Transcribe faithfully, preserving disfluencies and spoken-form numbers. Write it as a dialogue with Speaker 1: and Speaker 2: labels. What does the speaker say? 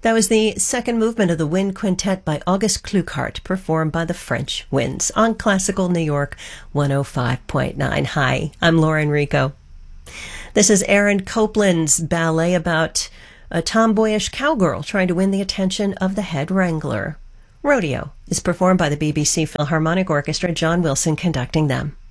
Speaker 1: That was the second movement of the Wind Quintet by August Kluckhardt, performed by the French Winds on Classical New York one oh five point nine. Hi, I'm Lauren Rico. This is Aaron Copland's ballet about a tomboyish cowgirl trying to win the attention of the head wrangler. Rodeo is performed by the B B C Philharmonic Orchestra, John Wilson conducting them.